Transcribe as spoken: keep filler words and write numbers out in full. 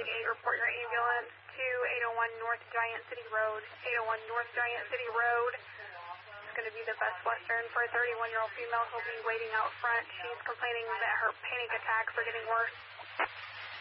eight eight, report your ambulance to eight oh one North Giant City Road. eight oh one North Giant City Road. It's going to be the Best Western for a thirty-one-year-old female who'll be waiting out front. She's complaining that her panic attacks are getting worse.